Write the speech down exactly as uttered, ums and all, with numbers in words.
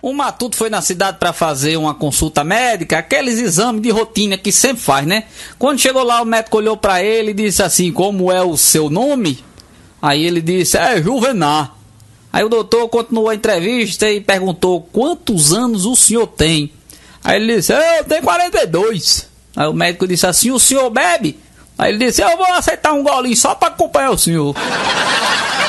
O Matuto foi na cidade para fazer uma consulta médica, aqueles exames de rotina que sempre faz, né? Quando chegou lá, o médico olhou para ele e disse assim: como é o seu nome? Aí ele disse: é Juvenar. Aí o doutor continuou a entrevista e perguntou: quantos anos o senhor tem? Aí ele disse: eu tenho quarenta e dois. Aí o médico disse assim: o senhor bebe? Aí ele disse: eu vou aceitar um golinho só para acompanhar o senhor.